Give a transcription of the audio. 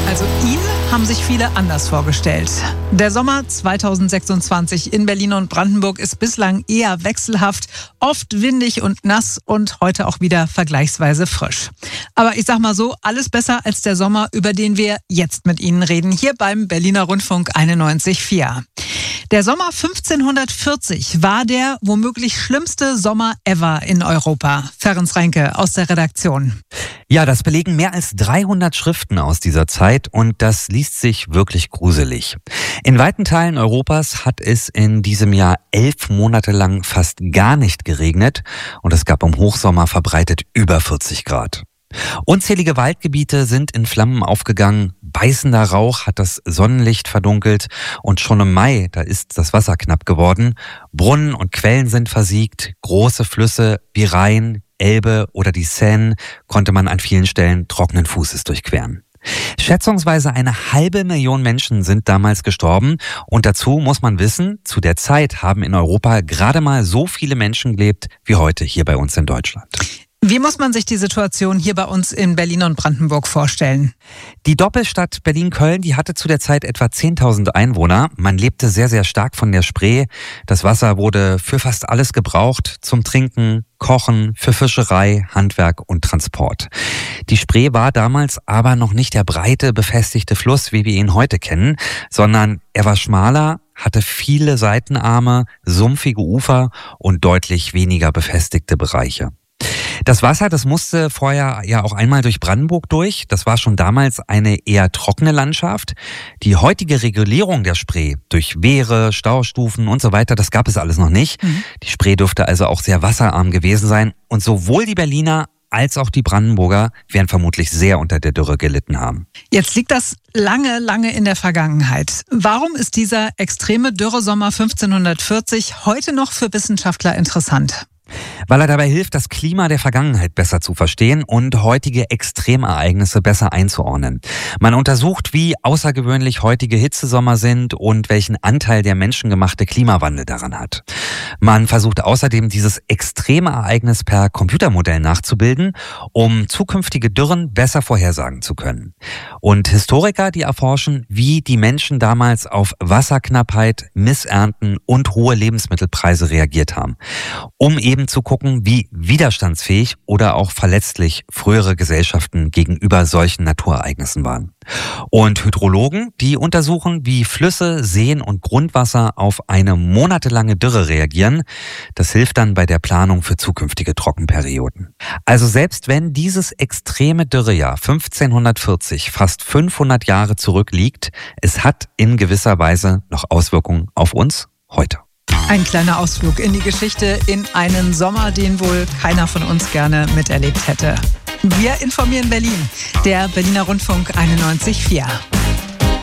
Also ihn haben sich viele anders vorgestellt. Der Sommer 2026 in Berlin und Brandenburg ist bislang eher wechselhaft, oft windig und nass und heute auch wieder vergleichsweise frisch. Aber ich sag mal so, alles besser als der Sommer, über den wir jetzt mit Ihnen reden, hier beim Berliner Rundfunk 91.4. Der Sommer 1540 war der womöglich schlimmste Sommer ever in Europa. Ferenc Reinke aus der Redaktion. Ja, das belegen mehr als 300 Schriften aus dieser Zeit und das liest sich wirklich gruselig. In weiten Teilen Europas hat es in diesem Jahr 11 Monate lang fast gar nicht geregnet und es gab im Hochsommer verbreitet über 40 Grad. Unzählige Waldgebiete sind in Flammen aufgegangen, beißender Rauch hat das Sonnenlicht verdunkelt und schon im Mai, da ist das Wasser knapp geworden. Brunnen und Quellen sind versiegt, große Flüsse wie Rhein, Elbe oder die Seine konnte man an vielen Stellen trockenen Fußes durchqueren. Schätzungsweise 500.000 Menschen sind damals gestorben und dazu muss man wissen, zu der Zeit haben in Europa gerade mal so viele Menschen gelebt wie heute hier bei uns in Deutschland. Wie muss man sich die Situation hier bei uns in Berlin und Brandenburg vorstellen? Die Doppelstadt Berlin-Köln, die hatte zu der Zeit etwa 10.000 Einwohner. Man lebte sehr, sehr stark von der Spree. Das Wasser wurde für fast alles gebraucht, zum Trinken, Kochen, für Fischerei, Handwerk und Transport. Die Spree war damals aber noch nicht der breite, befestigte Fluss, wie wir ihn heute kennen, sondern er war schmaler, hatte viele Seitenarme, sumpfige Ufer und deutlich weniger befestigte Bereiche. Das Wasser, das musste vorher ja auch einmal durch Brandenburg durch. Das war schon damals eine eher trockene Landschaft. Die heutige Regulierung der Spree durch Wehre, Staustufen und so weiter, das gab es alles noch nicht. Die Spree dürfte also auch sehr wasserarm gewesen sein. Und sowohl die Berliner als auch die Brandenburger werden vermutlich sehr unter der Dürre gelitten haben. Jetzt liegt das lange in der Vergangenheit. Warum ist dieser extreme Dürresommer 1540 heute noch für Wissenschaftler interessant? Weil er dabei hilft, das Klima der Vergangenheit besser zu verstehen und heutige Extremereignisse besser einzuordnen. Man untersucht, wie außergewöhnlich heutige Hitzesommer sind und welchen Anteil der menschengemachte Klimawandel daran hat. Man versucht außerdem, dieses Extremereignis per Computermodell nachzubilden, um zukünftige Dürren besser vorhersagen zu können. Und Historiker, die erforschen, wie die Menschen damals auf Wasserknappheit, Missernten und hohe Lebensmittelpreise reagiert haben, um eben zu gucken, wie widerstandsfähig oder auch verletzlich frühere Gesellschaften gegenüber solchen Naturereignissen waren. Und Hydrologen, die untersuchen, wie Flüsse, Seen und Grundwasser auf eine monatelange Dürre reagieren. Das hilft dann bei der Planung für zukünftige Trockenperioden. Also selbst wenn dieses extreme Dürrejahr 1540 fast 500 Jahre zurückliegt, es hat in gewisser Weise noch Auswirkungen auf uns heute. Ein kleiner Ausflug in die Geschichte, in einen Sommer, den wohl keiner von uns gerne miterlebt hätte. Wir informieren Berlin, der Berliner Rundfunk 91.4.